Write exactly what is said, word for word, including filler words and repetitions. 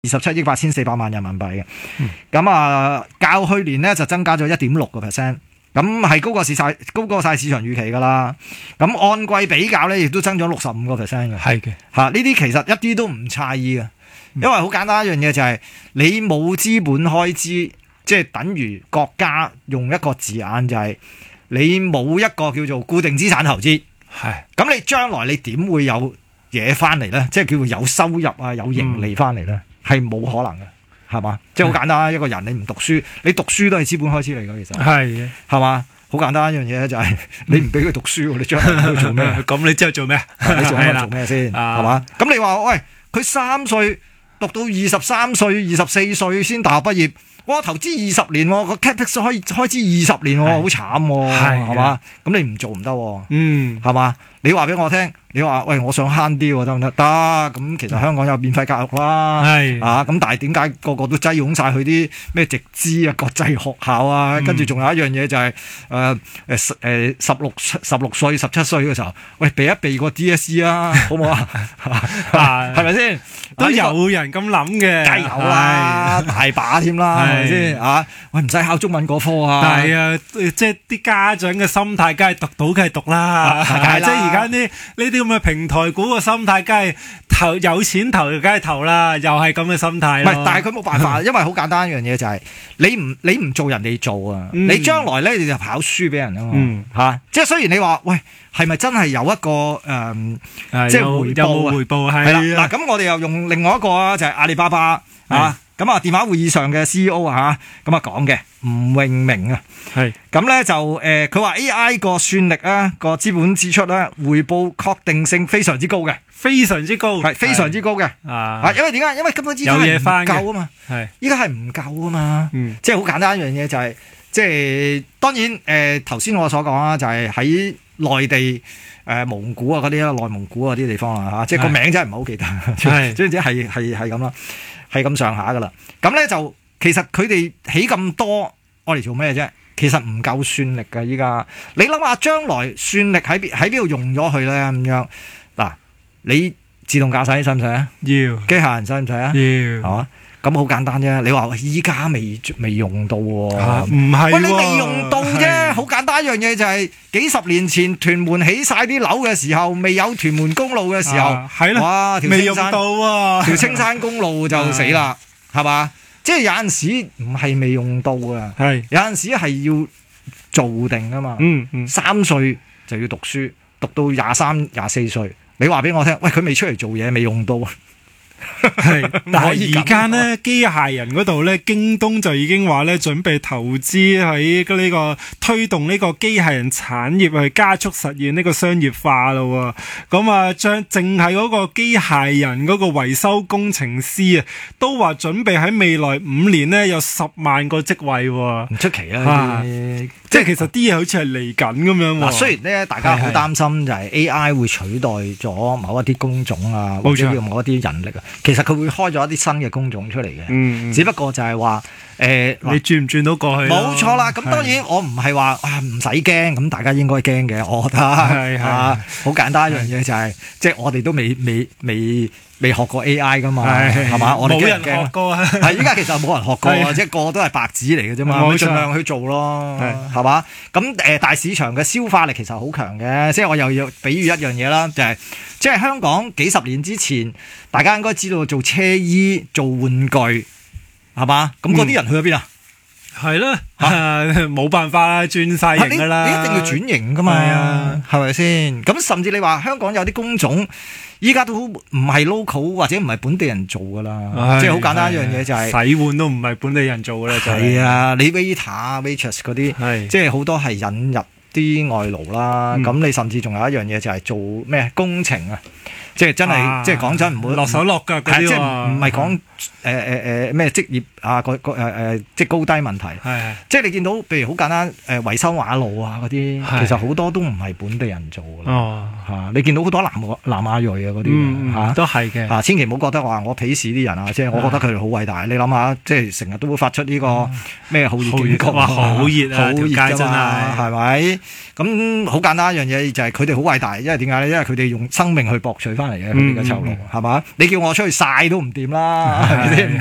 二十七億八千四百萬人民幣嘅。咁啊，較去年咧就增加咗一點六個 percent。咁係高過市晒高過晒市場預期㗎啦。咁按季比較咧，亦都增咗六十五個 percent 嘅。 係嘅嚇，呢啲其實一啲都唔詫異嘅，因為好簡單一樣嘢就係、是、你冇資本開支，即係等於國家用一個字眼就係你冇一個叫做固定資產投資。 係。 咁你將來你點會有嘢翻嚟咧？即係叫做有收入啊，有盈利翻嚟咧，係冇、嗯、可能嘅。係嘛？即係好簡單，一個人你唔讀書，你讀書都係資本開支嚟㗎，其實係嘅， 係嘛？好簡單一樣嘢就係你唔俾佢讀書，你將來做咩？ 咁你之後做咩？ 你做咩做咩先？係嘛？咁你話喂，佢三歲讀到二十三歲、二十四歲先大學畢業，哇！投資二十年，個 capex 可以開支二十年，好慘喎，係嘛？咁你唔做唔得，嗯，係嘛？你話俾我聽。你話喂，我想慳啲喎，得唔得？得，咁其實香港有免費教育啦，係啊，咁但係點解個個都擠擁晒去啲咩直資啊、國際學校啊？跟住仲有一樣嘢就係誒誒誒十六十六歲、十七歲嘅時候，喂，避一避個 D S E 啊，好唔好啊？係咪先？ 都有人咁諗嘅， 梗有啦，大把添啦，係咪先啊？喂，唔使考中文嗰科啊？ 係啊，即係啲家長嘅心態，梗係讀到梗係讀啦，即係而家呢呢啲。咁嘅平台股嘅心態，梗係投有錢投，梗係投啦，又係咁嘅心態。 唔係，但係佢冇辦法，因為好簡單一樣嘢就係、是、你唔你唔做人哋做啊，嗯、你將來咧你就跑輸俾人啊嘛嚇、嗯啊。即係雖然你話喂係咪真係有一個誒，呃、即係回報啊？ 回報係啦。嗱咁我哋又用另外一個啊，就係、是、阿里巴巴啊。咁啊，電話會議上嘅 C E O 啊，咁啊講嘅吳泳明啊，係咁咧就誒，佢、呃、話 A I 個算力啊，個資本支出咧，回報確定性非常之高嘅， 非常之高， 係非常之高嘅啊！因為點解？因為根本資產係唔夠啊嘛，係依家係唔夠啊嘛，嗯、即係好簡單一樣嘢就係、是，即係當然誒頭先我所講啦，就係喺內地誒、呃、蒙古啊嗰啲啦，內蒙古嗰啲地方啊嚇，即係個名真係唔係好記得，係總之係係係咁啦。係咁上下噶啦，咁咧就其實佢哋起咁多，我嚟做咩啫？其實唔夠算力噶，依家你諗下，將來算力喺邊喺邊度用咗去咧？咁樣嗱，你自動駕駛使唔使啊？要，機械人使唔使啊？要，係嘛？咁好簡單啫。你話依家未未用到喎，唔係，喂你未用到啫，好簡單一樣嘢就係幾十年前屯門起晒啲樓嘅時候，未有屯門公路嘅時候，係啦，哇， 未用到啊， 條青山公路就死啦，係嘛？即係有陣時唔係未用到啊，係有陣時係要做定啊嘛。嗯嗯，三歲就要讀書，讀到廿三廿四歲，你話俾我聽，喂佢未出嚟做嘢，未用到。 係，但係而家咧機械人嗰度咧，京東就已經話咧準備投資喺呢個推動呢個機械人產業去加速實現呢個商業化咯。咁啊，將淨係嗰個機械人嗰個維修工程師啊，都話準備喺未來五年咧有十萬個職位，唔出奇啦。啊、 即係其實啲嘢好似係嚟緊咁樣。嗱， 雖然咧大家好擔心就係 A I 會取代咗某一啲工種啊，或者叫某一啲人力啊。其實佢會開咗一啲新嘅工種出嚟嘅，嗯、只不過就係話誒， 你轉唔轉到過去？ 冇錯啦。咁當然我唔係話啊唔使驚，咁大家應該驚嘅，我覺得係啊，好簡單一樣嘢就係、是，即係我哋都未未未未學過 A I 噶嘛，係嘛？我哋冇人學過啊， 係依家其實冇人學過，即係個個都係白紙嚟嘅啫嘛，盡量去做咯，係嘛？咁誒，大市場嘅消化力其實好強嘅，即係我又要比喻一樣嘢啦，就係、是、即係香港幾十年之前，大家應該知道做車衣、做玩具，係嘛？咁嗰啲人去咗邊啊？ 係啦，冇辦法啦，轉晒型噶啦， 你一定要轉型噶嘛，係咪先？咁甚至你話香港有啲工種，依家都唔係 local 或者唔係本地人做噶啦，即係好簡單一樣嘢就係、是、 洗碗都唔係本地人做噶啦，就係啊，你 waiter、waitress 嗰啲，即係好多係引入啲外勞啦。咁、嗯、你甚至仲有一樣嘢就係做咩工程啊？即係真係，啊、即係講真唔會落手落腳嗰啲， 即係唔係講誒誒誒咩職業啊個個誒誒即係高低問題。係即係你見到，譬如好簡單誒、呃、維修馬路啊嗰啲，其實好多都唔係本地人做㗎啦。哦，嚇你見到好多南南亞裔啊嗰啲嚇都係嘅。嚇千祈唔好覺得話我鄙視啲人啊，即係我覺得佢哋好偉大。你諗下，即係成日都會發出呢個咩好熱警告啊，好熱啊，好熱㗎嘛，係咪？咁好簡單一樣嘢就係佢哋好偉大，因為點解咧？因為佢哋用生命去博取翻嚟嘅佢哋嘅酬勞，係嘛？你叫我出去曬都唔掂啦， 係咪先？